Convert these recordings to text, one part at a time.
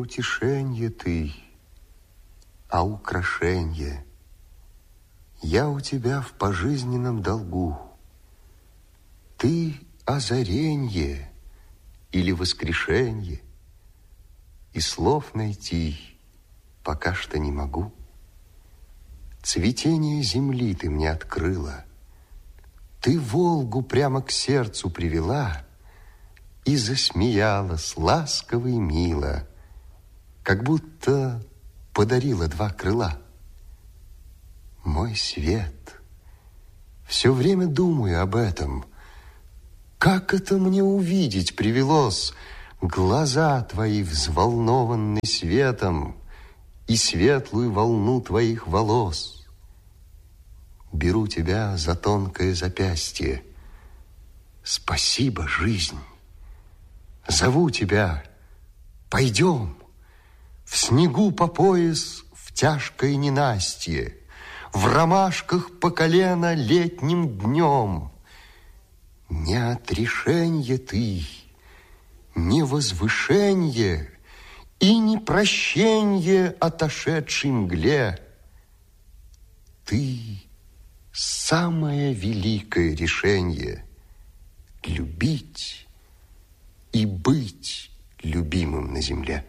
утешенье ты, а украшенье. Я у тебя в пожизненном долгу. Ты озаренье или воскрешенье, и слов найти пока что не могу. Цветение земли ты мне открыла, ты Волгу прямо к сердцу привела и засмеялась ласково и мило, как будто подарила два крыла. Мой свет, все время думаю об этом. Как это мне увидеть привелось глаза твои, взволнованные светом, и светлую волну твоих волос? Беру тебя за тонкое запястье. Спасибо, жизнь. Зову тебя, пойдем. В снегу по пояс, в тяжкое ненастье, в ромашках по колено летним днем. Не отрешенье ты, не возвышенье и не прощенье отошедшей мгле. Ты самое великое решенье — любить и быть любимым на земле.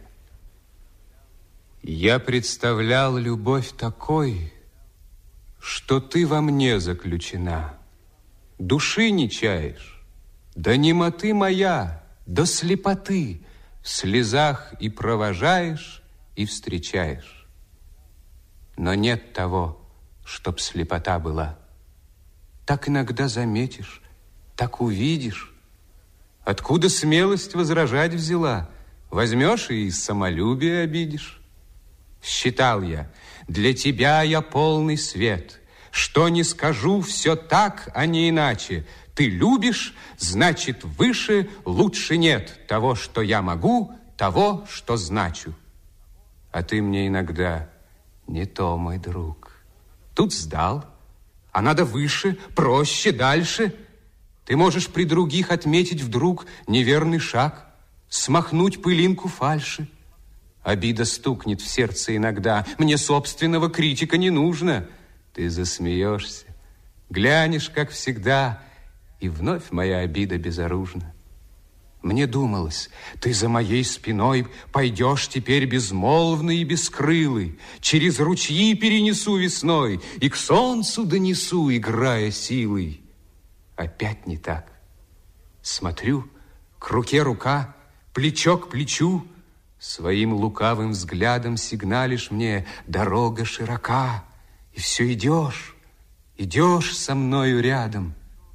Я представлял любовь такой, что ты во мне заключена. Души не чаешь, да немоты моя, до слепоты в слезах и провожаешь, и встречаешь. Но нет того, чтоб слепота была. Так иногда заметишь, так увидишь. Откуда смелость возражать взяла? Возьмешь и самолюбие обидишь. Считал я, для тебя я полный свет. Что не скажу, все так, а не иначе. Ты любишь, значит, выше, лучше нет того, что я могу, того, что значу. А ты мне иногда не то, мой друг. Тут сдал, а надо выше, проще, дальше. Ты можешь при других отметить вдруг неверный шаг, смахнуть пылинку фальши. Обида стукнет в сердце иногда. Мне собственного критика не нужно. Ты засмеешься, глянешь, как всегда, и вновь моя обида безоружна. Мне думалось, ты за моей спиной пойдешь теперь безмолвный и бескрылый, через ручьи перенесу весной и к солнцу донесу, играя силой. Опять не так. Смотрю, к руке рука, плечо к плечу, своим лукавым взглядом сигналишь мне: дорога широка, и все идешь, идешь со мною рядом.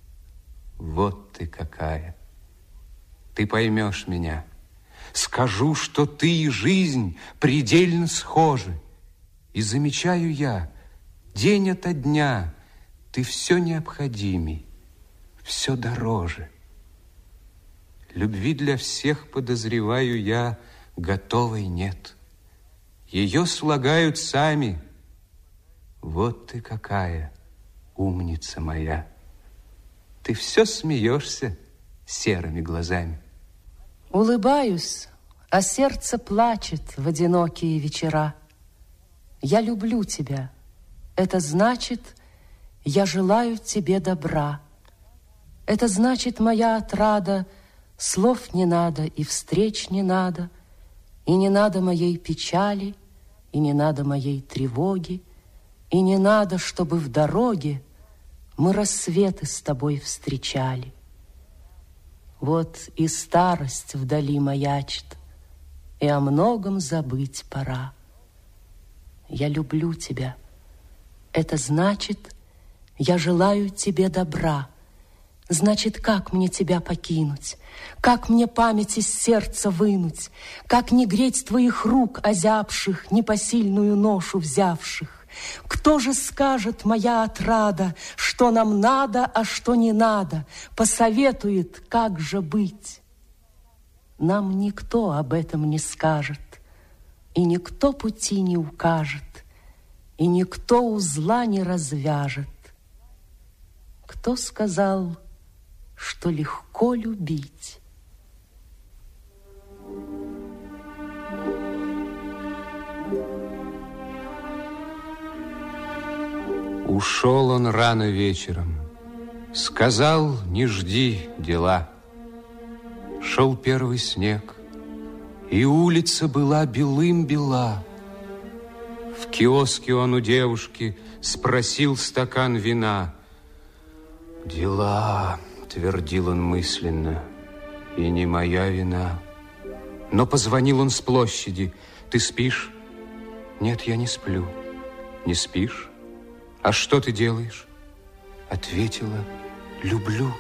Вот ты какая. Ты поймешь меня. Скажу, что ты и жизнь предельно схожи. И замечаю я, день ото дня ты все необходимей, все дороже. Любви для всех, подозреваю я, готовой нет. Ее слагают сами. Вот ты какая, умница моя. Ты все смеешься серыми глазами. Улыбаюсь, а сердце плачет в одинокие вечера. Я люблю тебя. Это значит, я желаю тебе добра. Это значит, моя отрада, слов не надо и встреч не надо, и не надо моей печали, и не надо моей тревоги, и не надо, чтобы в дороге мы рассветы с тобой встречали. Вот и старость вдали маячит, и о многом забыть пора. Я люблю тебя. Это значит, я желаю тебе добра. Значит, как мне тебя покинуть? Как мне память из сердца вынуть? Как не греть твоих рук озябших, непосильную ношу взявших? Кто же скажет, моя отрада, что нам надо, а что не надо? Посоветует, как же быть? Нам никто об этом не скажет, и никто пути не укажет, и никто узла не развяжет. Кто сказал, что легко любить? Ушел он рано вечером, сказал, не жди дела. Шел первый снег, и улица была белым-бела. В киоске он у девушки спросил стакан вина. «Дела», — твердил он мысленно, — «и не моя вина». Но позвонил он с площади. «Ты спишь?» «Нет, я не сплю». «Не спишь? А что ты делаешь?» Ответила: «Люблю».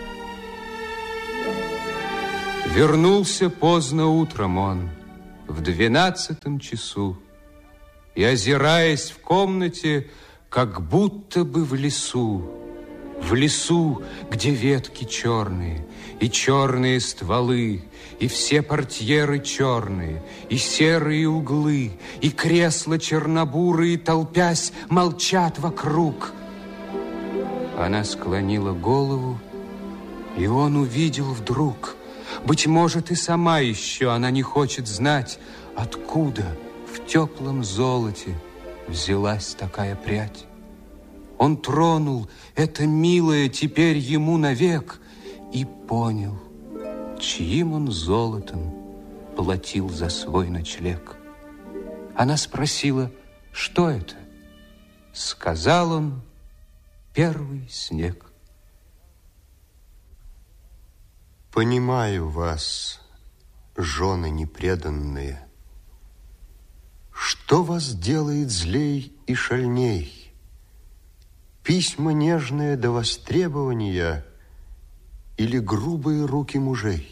Вернулся поздно утром он, в 12 часу, и, озираясь в комнате, как будто бы в лесу, где ветки черные, и черные стволы, и все портьеры черные, и серые углы, и кресла чернобурые, толпясь, молчат вокруг. Она склонила голову, и он увидел вдруг, быть может, и сама еще она не хочет знать, откуда в теплом золоте взялась такая прядь. Он тронул это милое теперь ему навек и понял, чьим он золотом платил за свой ночлег. Она спросила, что это? Сказал он: первый снег. Понимаю вас, жены непреданные. Что вас делает злей и шальней? Письма нежные до востребования или грубые руки мужей?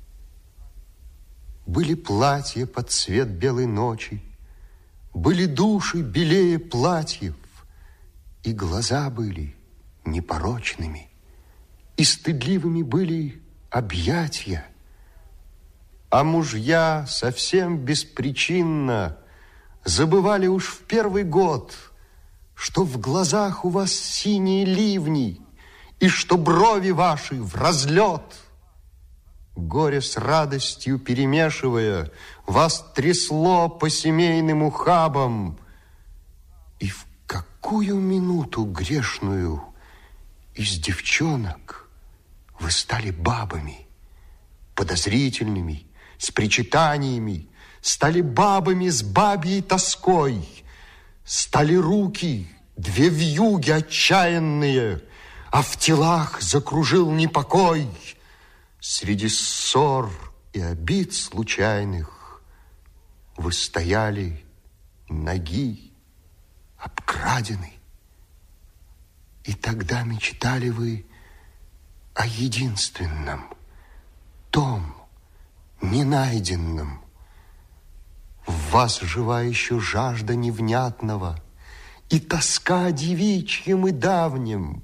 Были платья под цвет белой ночи, были души белее платьев, и глаза были непорочными, и стыдливыми были объятья. А мужья совсем беспричинно забывали уж в первый год, что в глазах у вас синие ливни и что брови ваши в разлет. Горе с радостью перемешивая, вас трясло по семейным ухабам. И в какую минуту грешную из девчонок вы стали бабами, подозрительными, с причитаниями, стали бабами с бабьей тоской, стали руки, две вьюги отчаянные, а в телах закружил непокой. Среди ссор и обид случайных вы стояли ноги, обкрадены. И тогда мечтали вы о единственном, том, ненайденном. В вас жива еще жажда невнятного и тоска о девичьем и давнем.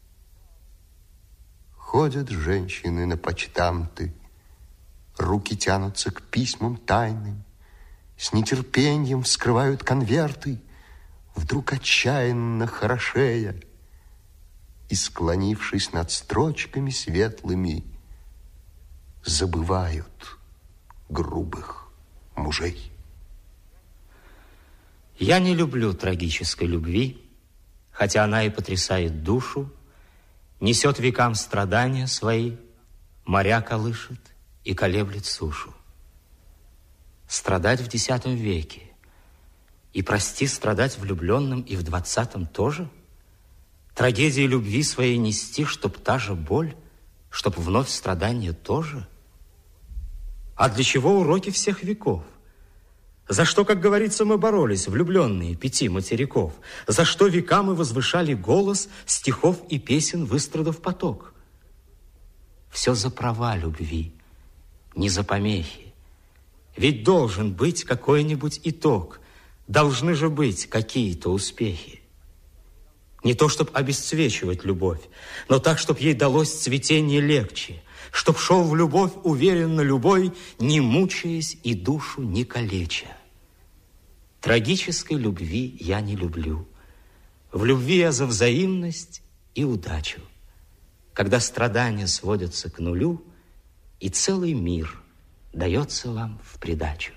Ходят женщины на почтамты, руки тянутся к письмам тайным, с нетерпением вскрывают конверты, вдруг отчаянно хорошея, и, склонившись над строчками светлыми, забывают грубых мужей. Я не люблю трагической любви, хотя она и потрясает душу, несет векам страдания свои, моря колышет и колеблет сушу. Страдать в X веке и, прости, страдать влюбленным и в 20 тоже? Трагедии любви своей нести, чтоб та же боль, чтоб вновь страдания тоже? А для чего уроки всех веков? За что, как говорится, мы боролись, влюбленные 5 материков? За что века мы возвышали голос стихов и песен, выстрадав поток? Все за права любви, не за помехи. Ведь должен быть какой-нибудь итог, должны же быть какие-то успехи. Не то, чтоб обесцвечивать любовь, но так, чтоб ей далось цветение легче, чтоб шел в любовь уверенно любой, не мучаясь и душу не калеча. Трагической любви я не люблю. В любви я за взаимность и удачу, когда страдания сводятся к нулю, и целый мир дается вам в придачу.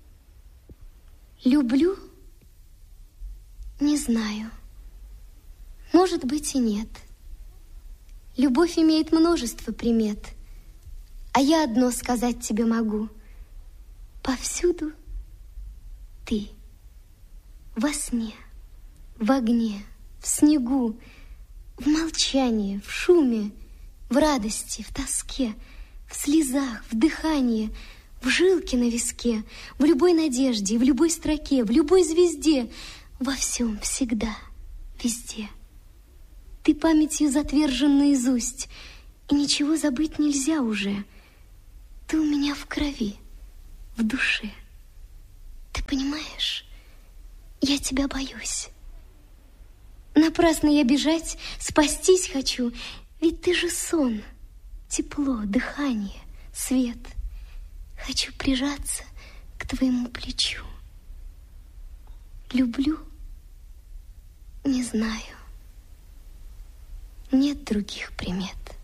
Люблю? Не знаю. Может быть, и нет. Любовь имеет множество примет, а я одно сказать тебе могу. Повсюду ты. Во сне, в огне, в снегу, в молчании, в шуме, в радости, в тоске, в слезах, в дыхании, в жилке на виске, в любой надежде, в любой строке, в любой звезде, во всем, всегда, везде. Ты памятью затвержен наизусть, и ничего забыть нельзя уже. Ты у меня в крови, в душе. Ты понимаешь, я тебя боюсь. Напрасно я бежать, спастись хочу, ведь ты же сон, тепло, дыхание, свет. Хочу прижаться к твоему плечу. Люблю? Не знаю. Нет других примет.